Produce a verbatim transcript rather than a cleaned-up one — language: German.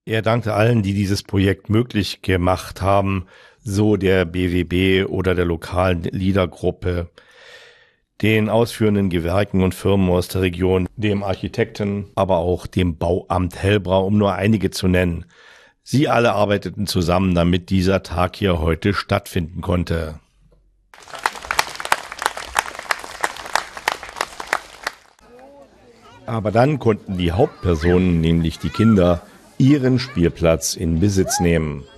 Er dankte allen, die dieses Projekt möglich gemacht haben, so der B W B oder der lokalen Liedergruppe, den ausführenden Gewerken und Firmen aus der Region, dem Architekten, aber auch dem Bauamt Hellbrau, um nur einige zu nennen. Sie alle arbeiteten zusammen, damit dieser Tag hier heute stattfinden konnte. Aber dann konnten die Hauptpersonen, nämlich die Kinder, ihren Spielplatz in Besitz nehmen.